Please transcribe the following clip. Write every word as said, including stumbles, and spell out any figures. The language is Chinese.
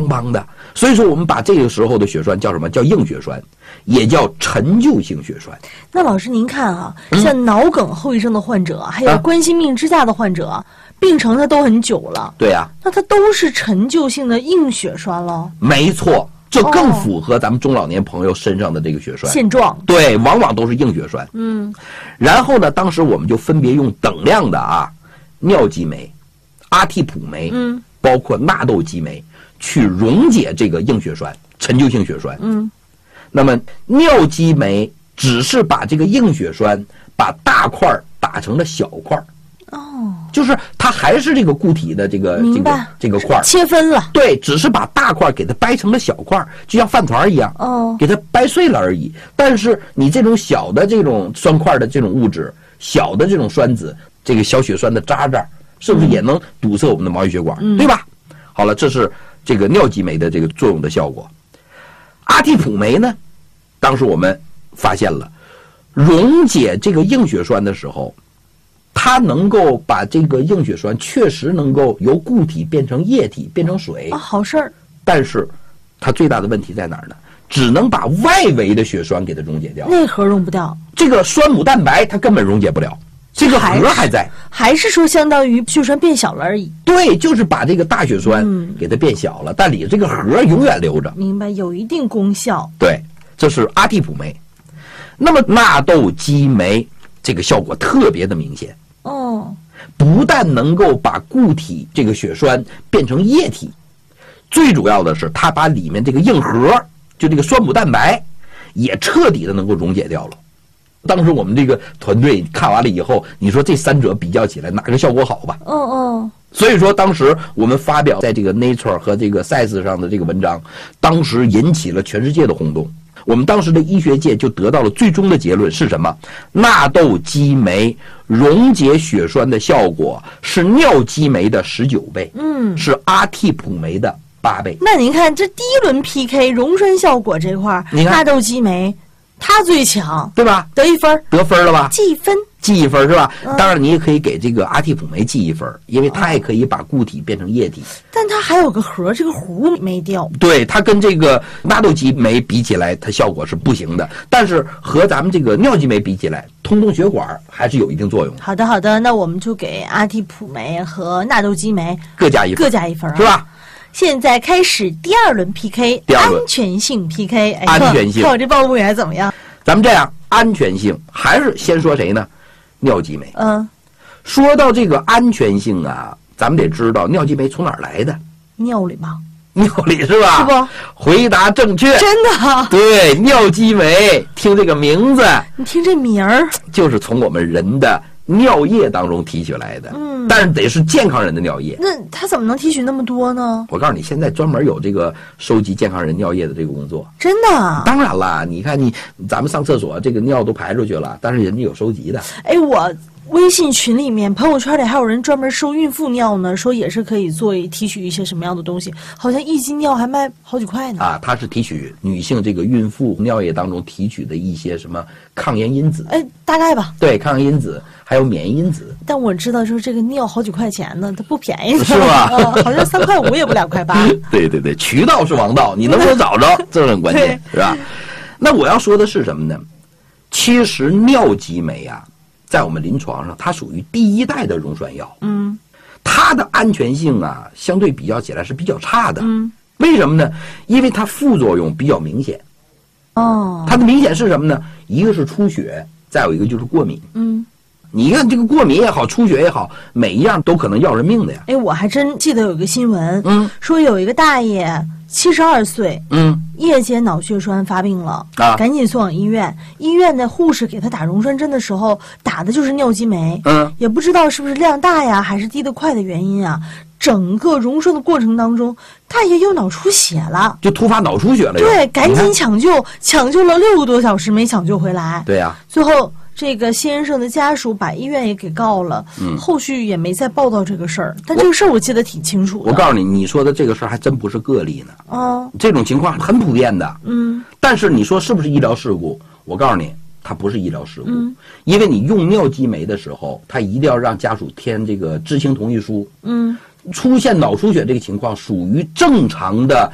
邦邦的。所以说我们把这个时候的血栓叫什么？叫硬血栓，也叫陈旧性血栓。 那老师您看啊，像脑梗后遗症的患者，还有啊冠心病支架的患者，病程它都很久了， 对呀、 那它都是陈旧性的硬血栓了。 没错，这更哦符合咱们中老年朋友身上的这个血栓。 现状。 对，往往都是硬血栓。 嗯， 然后呢，当时我们就分别用等量的啊，尿激酶、阿替普酶， 嗯， 包括纳豆激酶，去溶解这个硬血栓、陈旧性血栓。 嗯， 那么尿激酶只是把这个硬血栓把大块儿打成了小块儿， 哦， 就是它还是这个固体的这个这个明白这个块儿。 切分了。 对，只是把大块儿给它掰成了小块儿，就像饭团儿一样， 哦， 给它掰碎了而已。但是你这种小的这种酸块的这种物质，小的这种栓子，这个小血栓的渣渣，是不是也能堵塞我们的毛细血管， 嗯、 对吧？好了，这是这个尿激酶的这个作用的效果。阿替普酶呢，当时我们发现了，溶解这个硬血栓的时候，它能够把这个硬血栓确实能够由固体变成液体，变成水啊，好事儿。 但是它最大的问题在哪儿呢？只能把外围的血栓给它溶解掉， 内核溶不掉， 这个酸母蛋白它根本溶解不了，这个核还在， 还是说相当于血栓变小了而已。 对，就是把这个大血栓给它变小了，嗯、但里这个核永远留着。 明白，有一定功效。 对，这是阿替普酶。那么纳豆激酶这个效果特别的明显。 哦， 不但能够把固体这个血栓变成液体，最主要的是它把里面这个硬核，就这个酸母蛋白，也彻底的能够溶解掉了。当时我们这个团队看完了以后，你说这三者比较起来哪个效果好吧？ 哦哦。 所以说当时我们发表在这个 Nature 和这个 Science 上的这个文章，当时引起了全世界的轰动。我们当时的医学界就得到了最终的结论是什么？纳豆激酶溶解血栓的效果是尿激酶的十九倍， 嗯， 是阿替普酶的八倍。 那您看这第一轮 P K 溶栓效果这块，纳豆激酶它最强， 对吧？ 得一分， 得分了吧？ 记一分。 记一分是吧？ 嗯、 当然你也可以给这个阿替普酶记一分，因为它也可以把固体变成液体。 但它还有个核，这个弧没掉。 对，它跟这个纳豆激酶比起来，它效果是不行的。但是和咱们这个尿激酶比起来，通通血管还是有一定作用的。 好的，好的，那我们就给阿替普酶和纳豆激酶各加一分， 各加一分、啊， 是吧？ 现在开始第二轮 P K， 第二轮安全性 P K， 哎、 安全性， 看我这报幕员怎么样？ 咱们这样，安全性还是先说谁呢？尿激酶。 嗯， 说到这个安全性啊，咱们得知道尿激酶从哪儿来的？ 尿里吗？ 尿里是吧？ 是不？ 回答正确。 真的、啊？ 对，尿激酶，听这个名字， 你听这名儿， 就是从我们人的尿液当中提取来的。 嗯， 但是得是健康人的尿液。 那他怎么能提取那么多呢？ 我告诉你，现在专门有这个收集健康人尿液的这个工作。 真的、啊？ 当然了，你看你咱们上厕所，这个尿都排出去了，但是人家有收集的。 哎，我微信群里面、朋友圈里还有人专门收孕妇尿呢，说也是可以做提取一些什么样的东西，好像一斤尿还卖好几块呢。 啊，它是提取女性这个孕妇尿液当中提取的一些什么抗炎因子。 哎，大概吧。 对，抗炎因子还有免疫因子。 但我知道，就是这个尿好几块钱呢，它不便宜， 是吧？ 呃、好像三块五也不两块八。 对对对，渠道是王道，你能不能找着，这是很关键，是吧？那我要说的是什么呢？其实尿激酶啊，在我们临床上，它属于第一代的溶栓药。 嗯， 它的安全性啊，相对比较起来是比较差的。 嗯， 为什么呢？因为它副作用比较明显。 哦， 它的明显是什么呢？一个是出血，再有一个就是过敏。 嗯， 你看这个过敏也好，出血也好，每一样都可能要人命的呀。 哎，我还真记得有一个新闻， 嗯， 说有一个大爷七十二岁， 嗯， 夜间脑血栓发病了， 啊， 赶紧送往医院。医院的护士给他打溶栓针的时候，打的就是尿激酶， 嗯， 也不知道是不是量大呀，还是滴得快的原因啊。整个溶栓的过程当中，大爷又脑出血了， 就突发脑出血了。 对，赶紧抢救，抢救了六个多小时没抢救回来。 对呀、啊， 最后这个先生的家属把医院也给告了， 嗯， 后续也没再报道这个事儿。但这个事儿我记得挺清楚的。 我告诉你，你说的这个事儿还真不是个例呢。 哦， 这种情况很普遍的。 嗯， 但是你说是不是医疗事故？我告诉你，它不是医疗事故， 嗯， 因为你用尿激酶的时候，它一定要让家属填这个知情同意书。 嗯。 出现脑出血这个情况属于正常的